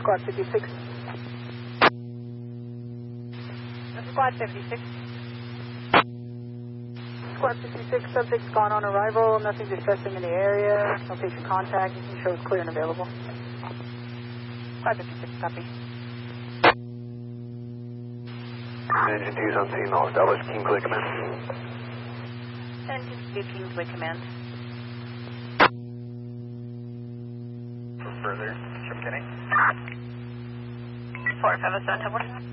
Squad 56. Squad 56. Squad 56, subject's gone on arrival, nothing distressing in the area, no patient contact, shows clear and available. Squad 56, copy. Engine 2's on scene, all established, Kingsway Command. Engine 2, Kingsway Command. For further, Ship Kenny. 457 Temple.